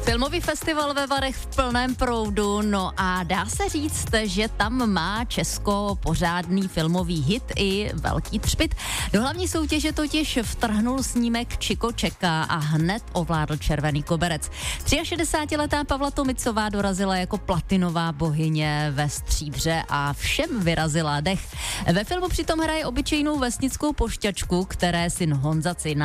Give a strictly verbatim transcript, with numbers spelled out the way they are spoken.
Filmový festival ve Varech v plném proudu, no a dá se říct, že tam má Česko pořádný filmový hit i velký třpyt. Do hlavní soutěže totiž vtrhnul snímek Čiko čeká a hned ovládl červený koberec. šedesátiletá Pavla Tomicová dorazila jako platinová bohyně ve stříbře a všem vyrazila dech. Ve filmu přitom hraje obyčejnou vesnickou pošťačku, které syn Honza Cina